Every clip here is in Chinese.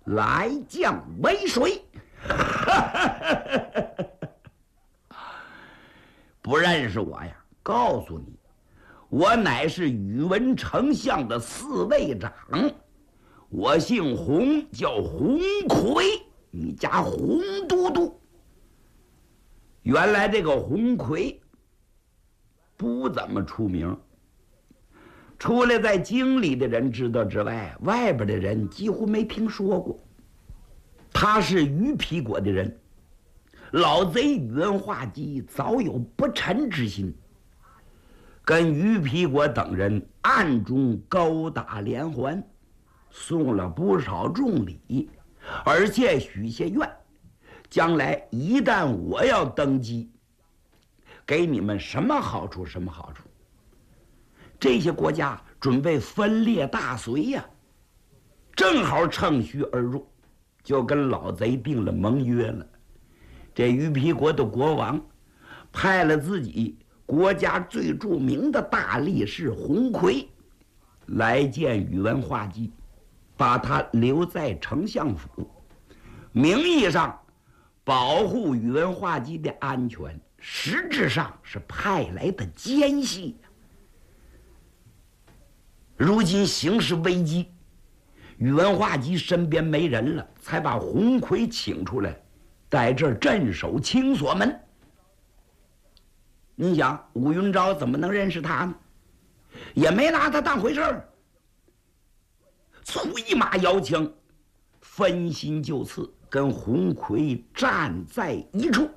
来将为谁？不认识我呀？告诉你，我乃是宇文丞相的侍卫长，我姓洪，叫洪奎，你家洪都督。原来这个洪奎不怎么出名，除了在京里的人知道之外，外边的人几乎没听说过。他是于皮国的人，老贼宇文化及早有不臣之心，跟于皮国等人暗中高打连环，送了不少重礼，而且许下愿，将来一旦我要登基，给你们什么好处什么好处。这些国家准备分裂大隋呀，正好乘虚而入，就跟老贼定了盟约了。这于皮国的国王派了自己国家最著名的大力士洪奎来见宇文化及，把他留在丞相府，名义上保护宇文化及的安全，实质上是派来的奸细。如今形势危机，宇文化及身边没人了，才把洪奎请出来，在这儿镇守青锁门。你想武云昭怎么能认识他呢？也没拿他当回事儿，催马摇枪，分心就刺，跟洪奎站在一处。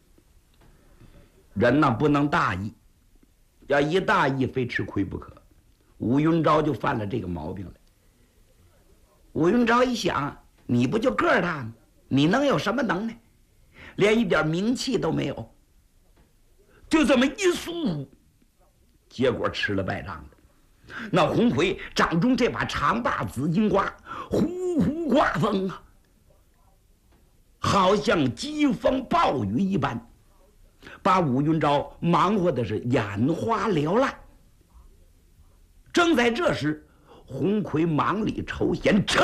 人呐，不能大意，要一大意非吃亏不可。武云昭就犯了这个毛病了。武云昭一想，你不就个儿大吗？你能有什么能耐？连一点名气都没有，就这么一疏，结果吃了败仗了。那洪奎掌中这把长把紫金瓜，呼呼刮风啊，好像疾风暴雨一般，把武云昭忙活的是眼花缭乱。正在这时，洪奎忙里抽弦，噌，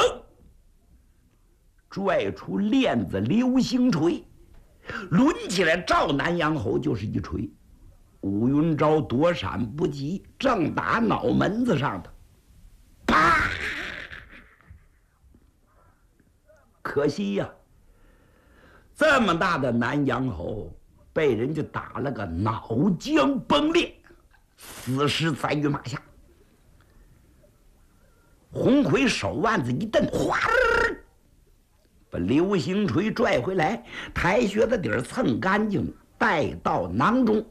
拽出链子流星锤，抡起来照南阳侯就是一锤。武云昭躲闪不及，正打脑门子上头，啪！可惜呀，这么大的南阳侯被人家打了个脑浆崩裂，死尸在于马下。洪奎手腕子一蹬，哗，把流星锤拽回来，抬靴子底儿蹭干净，带到囊中。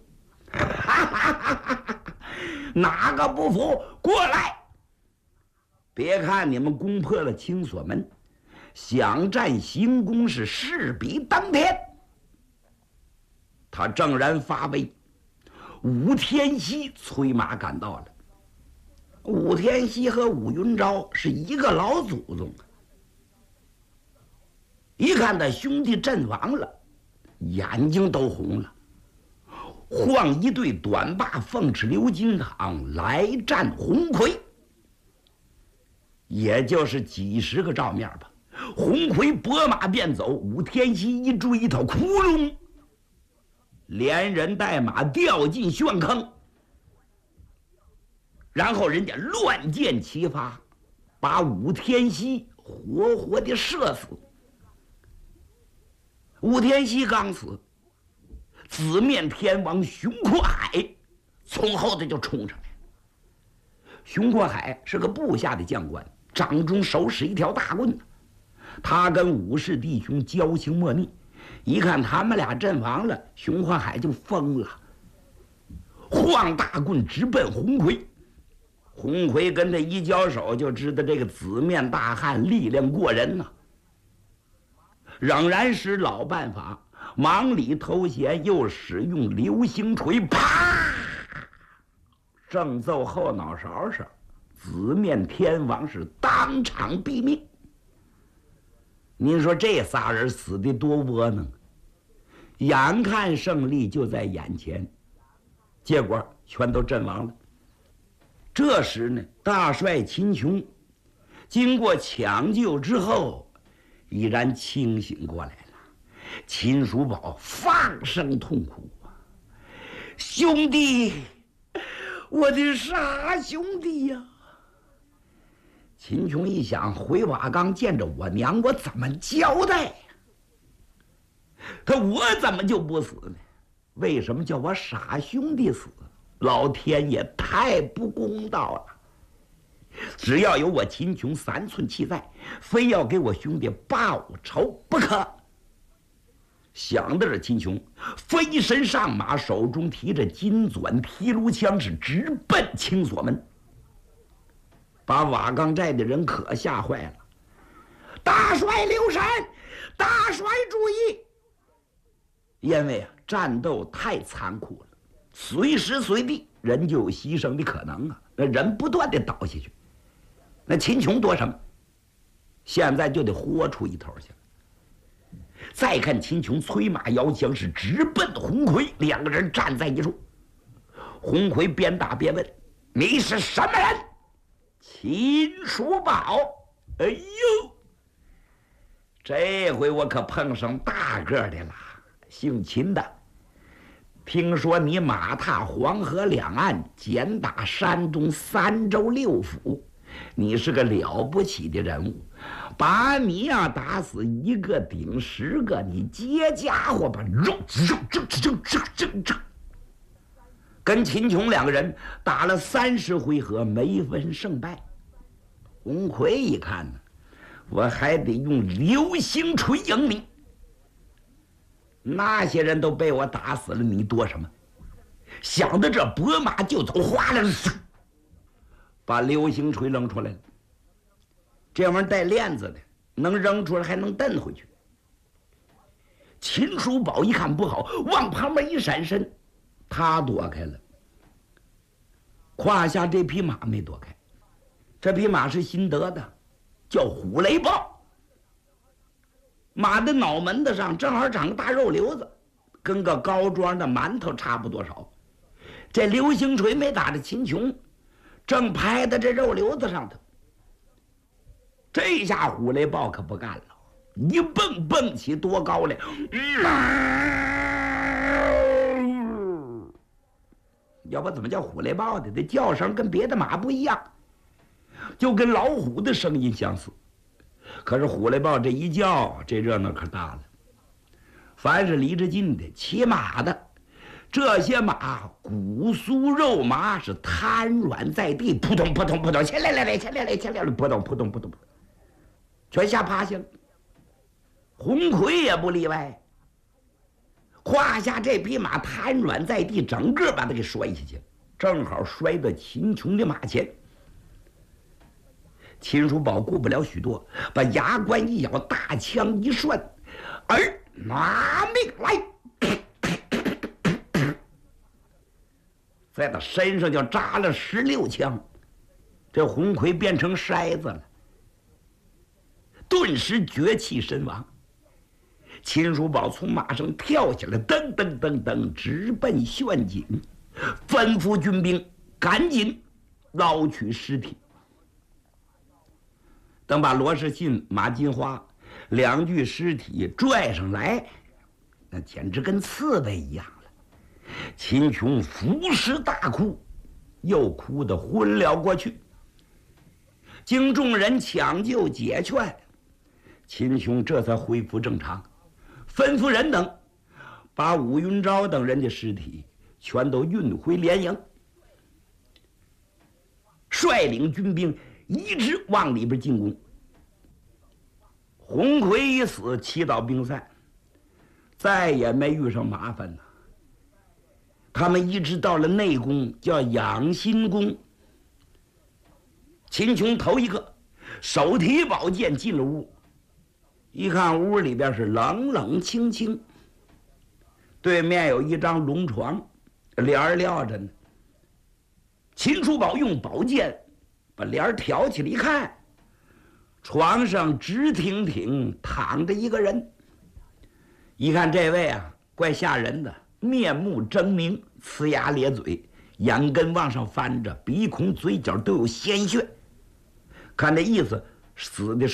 哪个不服过来？别看你们攻破了青锁门，想占行宫是势比登天。他正然发威，武天锡催马赶到了。武天锡和武云昭是一个老祖宗，一看他兄弟阵亡了，眼睛都红了，晃一对短把凤翅流金淌来战洪奎。也就是几十个照面吧，洪奎拨马便走，武天锡一追一头窟窿，连人带马掉进陷坑。然后人家乱箭齐发，把武天锡活活的射死。武天锡刚死，紫面天王熊阔海从后头就冲上来。熊阔海是个部下的将官，掌中手使一条大棍，他跟武士弟兄交情莫逆，一看他们俩阵亡了，熊阔海就疯了，晃大棍直奔洪奎。洪奎跟他一交手，就知道这个紫面大汉力量过人呐，仍然使老办法，忙里偷闲，又使用流星锤，啪！正揍后脑勺上，紫面天王是当场毙命。您说这仨人死的多窝囊，眼看胜利就在眼前，结果全都阵亡了。这时呢，大帅秦琼经过抢救之后， 已然清醒过来了。秦叔宝放声痛哭啊：“兄弟，我的傻兄弟呀！”秦琼一想，回瓦岗见着我娘，我怎么交代呀？我怎么就不死呢？为什么叫我傻兄弟死？老天爷太不公道了！只要有我秦琼3寸气在，非要给我兄弟报仇不可。想到这，秦琼飞身上马，手中提着金钻提炉枪，是直奔青锁门。把瓦岗寨的人可吓坏了。大帅留神，大帅注意！因为战斗太残酷了，随时随地人就有牺牲的可能啊！那人不断的倒下去，那秦琼多什么？现在就得豁出一头去了。再看秦琼催马摇枪，是直奔红魁，两个人站在一处。红魁边打边问：“你是什么人？”秦叔宝。哎呦，这回我可碰上大个的了，姓秦的。听说你马踏黄河两岸，简打山东3州6府，你是个了不起的人物。把你呀打死1个顶10个，你接家伙吧！跟秦琼两个人打了30回合，没分胜败。红魁一看呢，我还得用流星锤赢你。那些人都被我打死了，你多什么？想到这，拨马就走，哗啦，把流星锤扔出来了。这玩意儿带链子的，能扔出来还能蹬回去。秦叔宝一看不好，往旁边一闪身，他躲开了。胯下这匹马没躲开，这匹马是新得的，叫虎雷豹。马的脑门子上正好长个大肉瘤子，跟个高庄的馒头差不多少。这流星锤没打着秦琼，正拍在这肉瘤子上头。这下虎雷豹可不干了，一蹦起多高来，要不怎么叫虎雷豹的？这叫声跟别的马不一样，就跟老虎的声音相似。可是虎雷豹这一叫，这热闹可大了。凡是离着近的骑马的，这些马骨酥肉麻，是瘫软在地，扑通扑通扑通，前来，扑通扑通扑通，全吓趴下了。红魁也不例外，胯下这匹马瘫软在地，整个把他给摔下去，正好摔到秦琼的马前。秦叔宝顾不了许多，把牙关一咬，大枪一涮，儿拿命来！在他身上就扎了16枪，这红魁变成筛子了，顿时绝气身亡。秦叔宝从马上跳下来，噔噔噔噔，直奔陷阱，吩咐军兵赶紧捞取尸体。等把罗士信、马金花2具尸体拽上来，那简直跟刺猬一样了。秦琼伏尸大哭，又哭得昏了过去。经众人抢救解劝，秦琼这才恢复正常，吩咐人等把武云昭等人的尸体全都运回连营，率领军兵一直往里边进攻。红魁一死，祈祷兵散，再也没遇上麻烦了。他们一直到了内宫，叫养心宫。秦琼头一个手提宝剑进了屋，一看屋里边是冷冷清清，对面有一张龙床，帘儿撂着呢。秦叔宝用宝剑把帘儿挑起来一看，床上直挺挺躺着一个人。一看这位啊，怪吓人的，面目狰狞，呲牙咧嘴，眼根往上翻着，鼻孔嘴角都有鲜血，看这意思死的是